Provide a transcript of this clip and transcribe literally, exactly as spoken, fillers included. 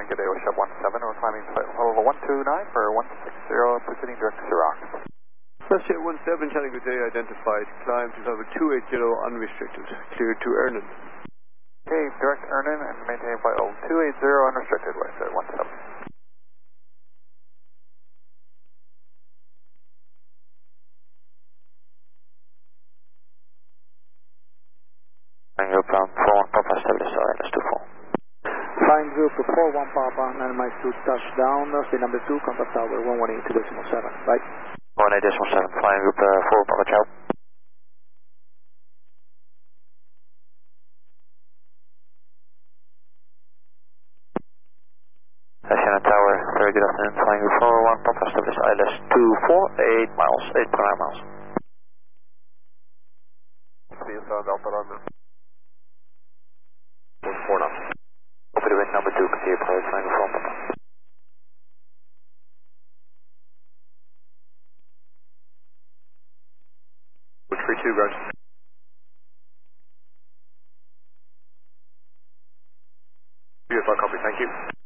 morning, good day, Wish Up one seven. We're climbing flight level one two nine for one six zero, proceeding direct to Rock. Westjet one seven, Charlie, good day, identified. Climb to level two eight zero, unrestricted. Cleared to Ernan. Okay, direct Ernan and maintain flight level two eight zero, unrestricted, Westjet one seven. Flying group um, four one Papa, establish I L S two four. Flying group four one Papa, nine miles to touchdown, say number two, contact tower one one eight two decimal seven, right? one eight decimal seven, flying group uh, four Papa, ciao. Shannon Tower, very good afternoon, flying group four one Papa, establish I L S two four, eight miles, eight point nine miles. See you, Delta London. four now. Over the wind number two, continue approach, flying group four Papa. Which three two, guys? Yes, I copy, thank you.